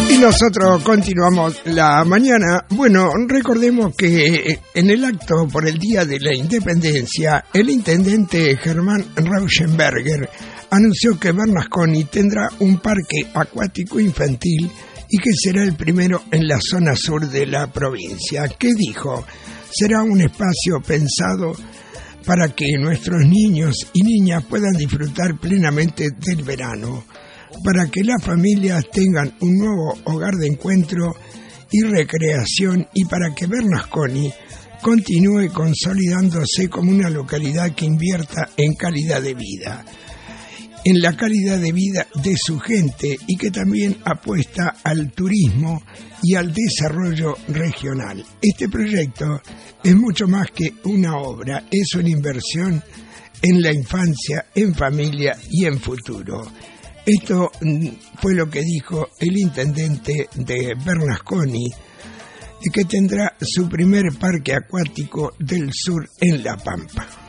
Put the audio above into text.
Y nosotros continuamos la mañana. Bueno, recordemos que en el acto por el Día de la Independencia, el intendente Germán Rauschenberger anunció que Bernasconi tendrá un parque acuático infantil y que será el primero en la zona sur de la provincia. ¿Qué dijo? Será un espacio pensado para que nuestros niños y niñas puedan disfrutar plenamente del verano, para que las familias tengan un nuevo hogar de encuentro y recreación y para que Bernasconi continúe consolidándose como una localidad que invierta en calidad de vida, en la calidad de vida de su gente y que también apuesta al turismo y al desarrollo regional. Este proyecto es mucho más que una obra, es una inversión en la infancia, en familia y en futuro. Esto fue lo que dijo el intendente de Bernasconi, que tendrá su primer parque acuático del sur en La Pampa.